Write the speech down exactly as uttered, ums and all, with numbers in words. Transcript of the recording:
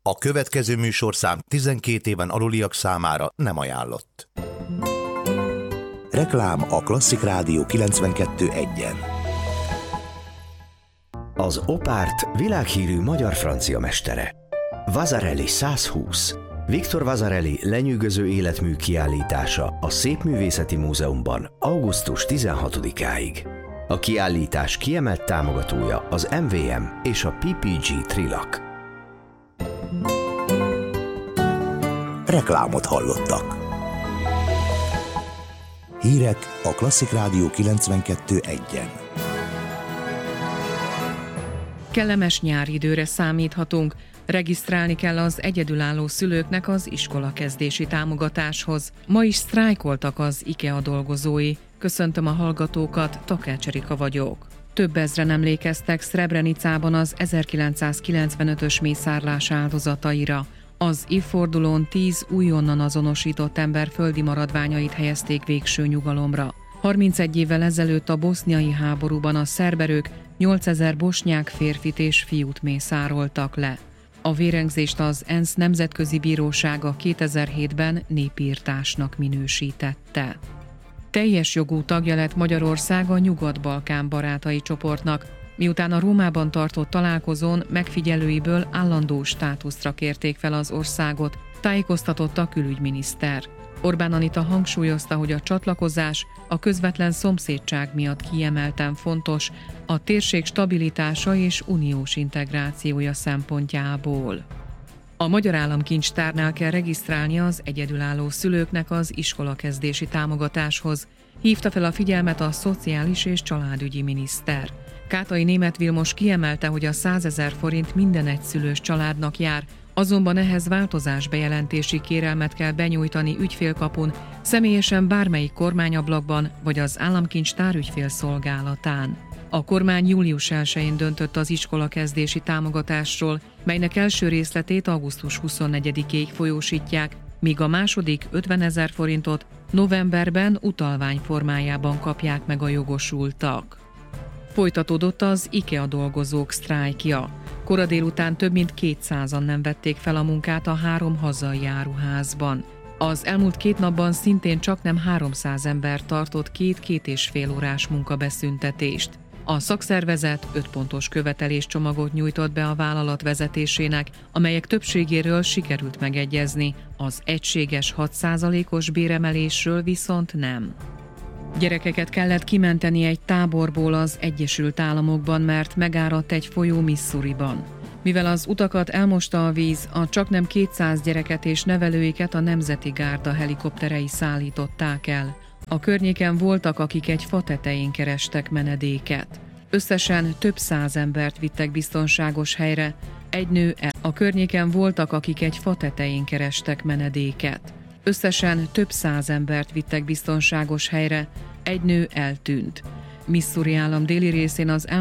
A következő műsorszám tizenkét éven aluliak számára nem ajánlott. Reklám a Klasszik Rádió kilencvenkettő egyen. Az Opárt világhírű magyar-francia mestere. Vasarely százhúsz. Viktor Vasarely lenyűgöző életmű kiállítása a Szépművészeti Múzeumban augusztus tizenhatodikáig. A kiállítás kiemelt támogatója az em vé em és a pé pé gé Trilak. Reklámot hallottak. Hírek a Klasszik Rádió kilencvenkettő egyen. Kellemes nyári időre számíthatunk. Regisztrálni kell az egyedülálló szülőknek az iskolakezdési támogatáshoz. Ma is sztrájkoltak az IKEA dolgozói. Köszöntöm a hallgatókat, Takács Erika vagyok. Több ezren emlékeztek Srebrenicában az ezerkilencszázkilencvenötös mészárlás áldozataira. Az évfordulón tíz újonnan azonosított ember földi maradványait helyezték végső nyugalomra. harmincegy évvel ezelőtt a boszniai háborúban a szerb nyolcezer bosnyák férfit és fiút mészároltak le. A vérengzést az ENSZ Nemzetközi Bírósága kétezer-hétben népirtásnak minősítette. Teljes jogú tagja lett Magyarország a Nyugat-Balkán barátai csoportnak, miután a Rómában tartott találkozón megfigyelőiből állandó státuszra kérték fel az országot, tájékoztatott a külügyminiszter. Orbán Anita hangsúlyozta, hogy a csatlakozás a közvetlen szomszédság miatt kiemelten fontos, a térség stabilitása és uniós integrációja szempontjából. A Magyar Államkincstárnál kell regisztrálni az egyedülálló szülőknek az iskolakezdési támogatáshoz, hívta fel a figyelmet a Szociális és Családügyi miniszter. Kátai Németh Vilmos kiemelte, hogy a százezer forint minden egyszülős családnak jár, azonban ehhez változásbejelentési kérelmet kell benyújtani ügyfélkapun, személyesen bármelyik kormányablakban vagy az Államkincstár ügyfélszolgálatán. A kormány július elsején döntött az iskolakezdési támogatásról, melynek első részletét augusztus huszonnegyedikéig folyósítják, míg a második ötvenezer forintot novemberben utalvány formájában kapják meg a jogosultak. Folytatódott az IKEA dolgozók sztrájkja. Kora délután több mint kétszázan nem vették fel a munkát a három hazai áruházban. Az elmúlt két napban szintén csaknem háromszáz ember tartott két-két és fél órás munkabeszüntetést. A szakszervezet öt pontos követeléscsomagot nyújtott be a vállalat vezetésének, amelyek többségéről sikerült megegyezni, az egységes hat százalékos béremelésről viszont nem. Gyerekeket kellett kimenteni egy táborból az Egyesült Államokban, mert megáradt egy folyó Missouriban. Mivel az utakat elmosta a víz, a csaknem kétszáz gyereket és nevelőiket a Nemzeti Gárda helikopterei szállították el. A környéken voltak, akik egy fa tetején kerestek menedéket. Összesen több száz embert vittek biztonságos helyre, egy nő el. A környéken voltak, akik egy fa tetején kerestek menedéket. Összesen több száz embert vittek biztonságos helyre, egy nő eltűnt. Missouri állam déli részén az